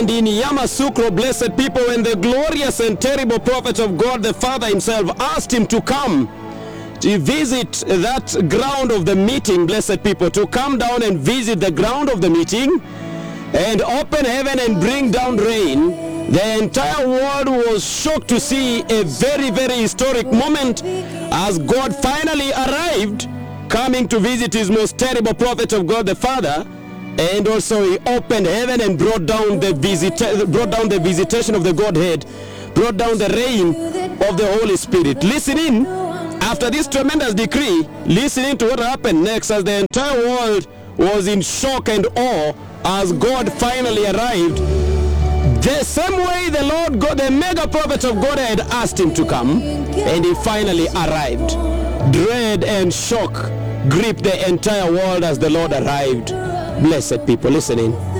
And in Yamoussoukro, blessed people, when the glorious and terrible prophet of God the Father himself asked him to come to visit that ground of the meeting, blessed people, to come down and visit the ground of the meeting and open heaven and bring down rain, the entire world was shocked to see a very, very historic moment as God finally arrived, coming to visit his most terrible prophet of God the Father. And also he opened heaven and brought down the visitation of the Godhead, brought down the rain of the Holy Spirit. Listen in, after this tremendous decree, listen to what happened next as the entire world was in shock and awe as God finally arrived. The same way the Lord God, the mega prophet of God, had asked him to come, and he finally arrived. Dread and shock gripped the entire world as the Lord arrived. Blessed people, listen in.